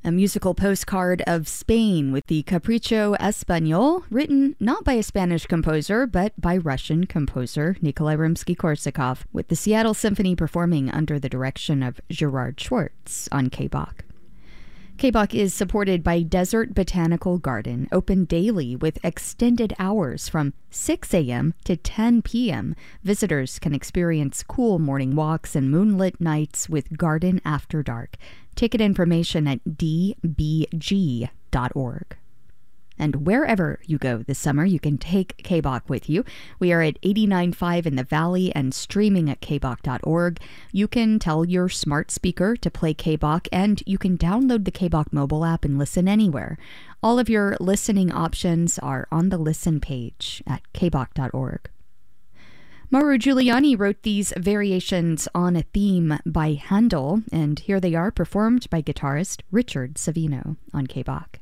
A musical postcard of Spain with the Capricho Español, written not by a Spanish composer, but by Russian composer Nikolai Rimsky-Korsakov, with the Seattle Symphony performing under the direction of Gerard Schwartz on KBOK. KBOK is supported by Desert Botanical Garden, open daily with extended hours from 6 a.m. to 10 p.m. Visitors can experience cool morning walks and moonlit nights with Garden After Dark. Ticket information at dbg.org. And wherever you go this summer, you can take KBOK with you. We are at 89.5 in the Valley and streaming at kbok.org. You can tell your smart speaker to play KBOK, and you can download the KBOK mobile app and listen anywhere. All of your listening options are on the listen page at kbok.org. Mauro Giuliani wrote these variations on a theme by Handel, and here they are performed by guitarist Richard Savino on KBOK.